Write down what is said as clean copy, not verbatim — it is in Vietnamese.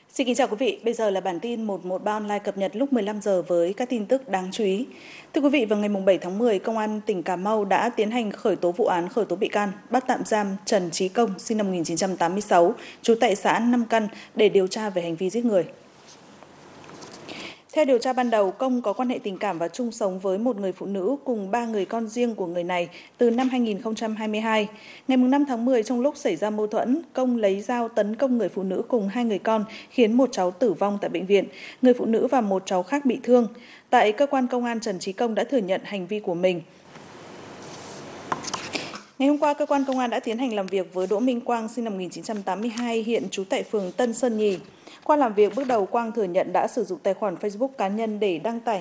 Xin kính chào quý vị, bây giờ là bản tin 113 online cập nhật lúc 15 giờ với các tin tức đáng chú ý. Thưa quý vị, vào ngày 7 tháng 10, Công an tỉnh Cà Mau đã tiến hành khởi tố vụ án khởi tố bị can, bắt tạm giam Trần Trí Công, sinh năm 1986, trú tại xã Nam Căn để điều tra về hành vi giết người. Theo điều tra ban đầu, Công có quan hệ tình cảm và chung sống với một người phụ nữ cùng 3 người con riêng của người này từ năm 2022. Ngày 5 tháng 10, trong lúc xảy ra mâu thuẫn, Công lấy dao tấn công người phụ nữ cùng 2 người con, khiến một cháu tử vong tại bệnh viện, người phụ nữ và một cháu khác bị thương. Tại cơ quan công an, Trần Trí Công đã thừa nhận hành vi của mình. Ngày hôm qua, cơ quan công an đã tiến hành làm việc với Đỗ Minh Quang, sinh năm 1982, hiện trú tại phường Tân Sơn Nhì. Qua làm việc bước đầu, Quang thừa nhận đã sử dụng tài khoản Facebook cá nhân để đăng tải